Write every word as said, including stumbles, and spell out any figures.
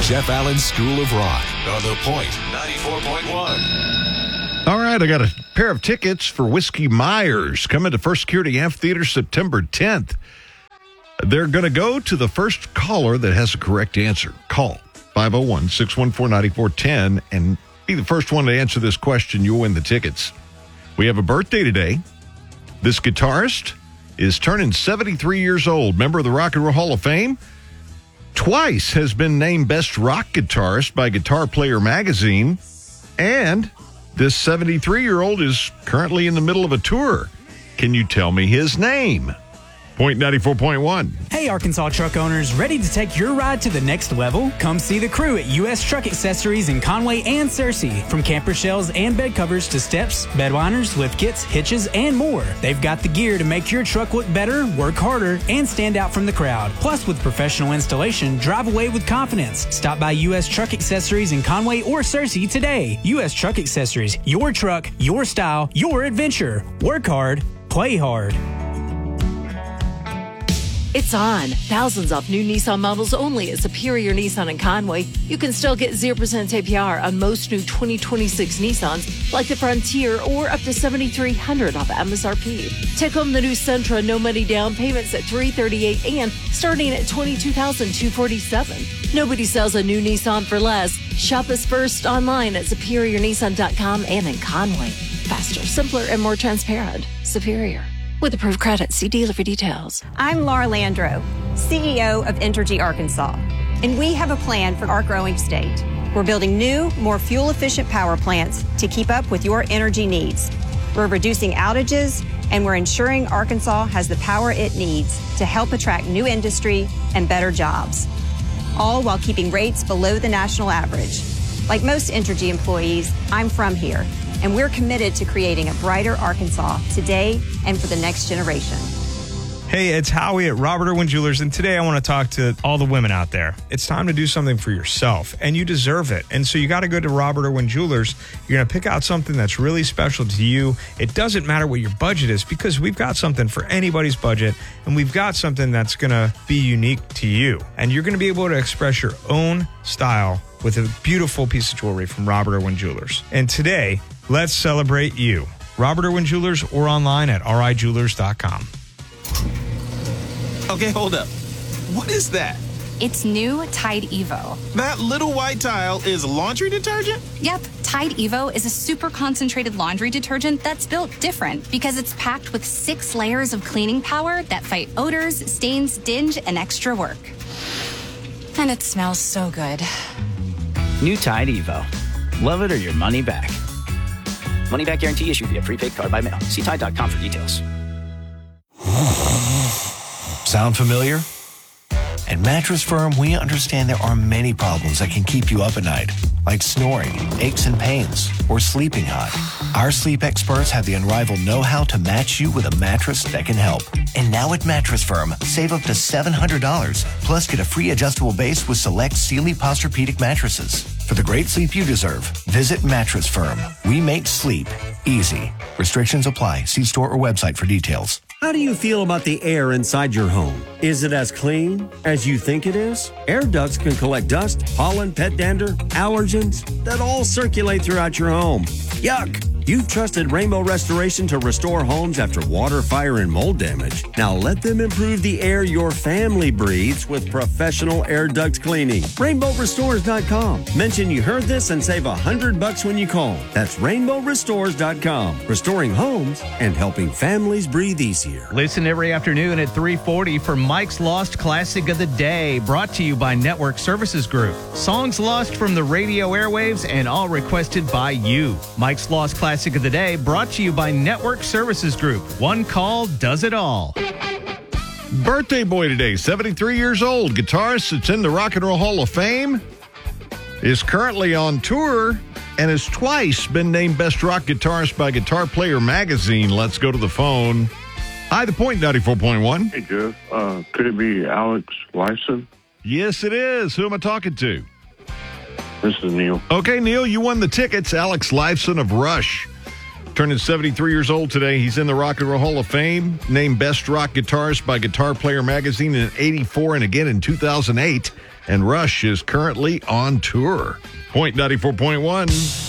Jeff Allen School of Rock on The Point ninety-four point one. All right, I got a pair of tickets for Whiskey Myers coming to First Security Amphitheater September tenth. They're going to go to the first caller that has a correct answer. Call five oh one, six one four, nine four one zero and be the first one to answer this question. You'll win the tickets. We have a birthday today. This guitarist is turning seventy-three years old, member of the Rock and Roll Hall of Fame. Twice has been named Best Rock Guitarist by Guitar Player magazine. And this seventy-three-year-old is currently in the middle of a tour. Can you tell me his name? Point ninety-four point one. Hey, Arkansas truck owners, ready to take your ride to the next level? Come see the crew at U S Truck Accessories in Conway and Searcy. From camper shells and bed covers to steps, bed liners, lift kits, hitches, and more. They've got the gear to make your truck look better, work harder, and stand out from the crowd. Plus, with professional installation, drive away with confidence. Stop by U S Truck Accessories in Conway or Searcy today. U S Truck Accessories, your truck, your style, your adventure. Work hard, play hard. It's on. Thousands off new Nissan models only at Superior Nissan in Conway. You can still get zero percent A P R on most new twenty twenty-six Nissans, like the Frontier, or up to seven thousand three hundred dollars off M S R P. Take home the new Sentra, no money down, payments at three hundred thirty-eight dollars and starting at twenty-two thousand two hundred forty-seven dollars. Nobody sells a new Nissan for less. Shop us first online at superior nissan dot com and in Conway. Faster, simpler, and more transparent. Superior. With approved credit, see dealer for details. I'm Laura Landro, C E O of Entergy Arkansas, and we have a plan for our growing state. We're building new, more fuel-efficient power plants to keep up with your energy needs. We're reducing outages, and we're ensuring Arkansas has the power it needs to help attract new industry and better jobs, all while keeping rates below the national average. Like most Entergy employees, I'm from here, and we're committed to creating a brighter Arkansas today and for the next generation. Hey, it's Howie at Robert Irwin Jewelers, and today I want to talk to all the women out there. It's time to do something for yourself, and you deserve it. And so you got to go to Robert Irwin Jewelers. You're going to pick out something that's really special to you. It doesn't matter what your budget is, because we've got something for anybody's budget, and we've got something that's going to be unique to you. And you're going to be able to express your own style with a beautiful piece of jewelry from Robert Irwin Jewelers. And today, let's celebrate you. Robert Irwin Jewelers, or online at r i jewelers dot com. Okay, hold up. What is that? It's new Tide Evo. That little white tile is laundry detergent? Yep, Tide Evo is a super concentrated laundry detergent that's built different because it's packed with six layers of cleaning power that fight odors, stains, dinge, and extra work. And it smells so good. New Tide Evo. Love it or your money back. Money back guarantee issued via prepaid card by mail. See Tide dot com for details. Sound familiar? At Mattress Firm, we understand there are many problems that can keep you up at night, like snoring, aches and pains, or sleeping hot. Our sleep experts have the unrivaled know-how to match you with a mattress that can help. And now at Mattress Firm, save up to seven hundred dollars, plus get a free adjustable base with select Sealy Posturepedic mattresses. For the great sleep you deserve, visit Mattress Firm. We make sleep easy. Restrictions apply. See store or website for details. How do you feel about the air inside your home? Is it as clean as you think it is? Air ducts can collect dust, pollen, pet dander, allergens that all circulate throughout your home. Yuck! You've trusted Rainbow Restoration to restore homes after water, fire, and mold damage. Now let them improve the air your family breathes with professional air duct cleaning. rainbow restores dot com. Mention you heard this and save a hundred bucks when you call. That's rainbow restores dot com. Restoring homes and helping families breathe easier. Listen every afternoon at three forty for Mike's Lost Classic of the Day, brought to you by Network Services Group. Songs lost from the radio airwaves and all requested by you. Mike's Lost Classic of the Day, brought to you by Network Services Group. One call does it all. Birthday boy today, seventy-three years old. Guitarist that's in the Rock and Roll Hall of Fame. Is currently on tour and has twice been named Best Rock Guitarist by Guitar Player magazine. Let's go to the phone. Hi, The Point ninety-four point one. Hey, Jeff. Uh, could it be Alex Lifeson? Yes, it is. Who am I talking to? This is Neil. Okay, Neil, you won the tickets. Alex Lifeson of Rush. Turning seventy-three years old today. He's in the Rock and Roll Hall of Fame. Named Best Rock Guitarist by Guitar Player magazine in eighty-four and again in two thousand eight. and Rush is currently on tour. Point ninety-four point one.